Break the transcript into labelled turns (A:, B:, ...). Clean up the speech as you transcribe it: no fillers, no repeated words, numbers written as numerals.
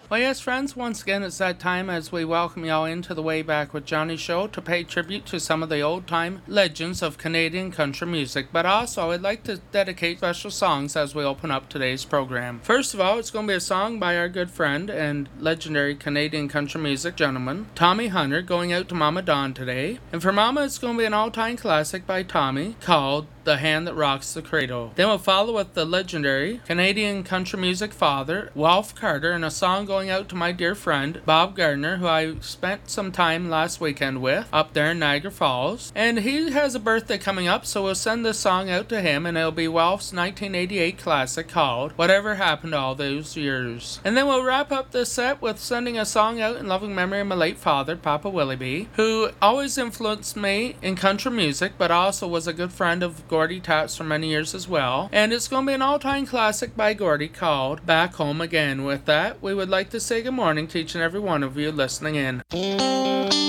A: Well, yes, friends, once again, it's that time as we welcome y'all into the Way Back with Johnny show to pay tribute to some of the old-time legends of Canadian country music. But also, I'd like to dedicate special songs as we open up today's program. First of all, it's going to be a song by our good friend and legendary Canadian country music gentleman, Tommy Hunter, going out to Mama Dawn today. And for Mama, it's going to be an all-time classic by Tommy called The Hand That Rocks the Cradle. Then we'll follow with the legendary Canadian country music father, Wolf Carter, and a song going out to my dear friend, Bob Gardner, who I spent some time last weekend with up there in Niagara Falls. And he has a birthday coming up, so we'll send this song out to him, and it'll be Wolf's 1988 classic called Whatever Happened to All Those Years. And then we'll wrap up this set with sending a song out in loving memory of my late father, Papa Willoughby, who always influenced me in country music, but also was a good friend of Gordy Taps for many years as well. And it's going to be an all-time classic by Gordy called Back Home Again. With that, we would like to say good morning to each and every one of you listening in.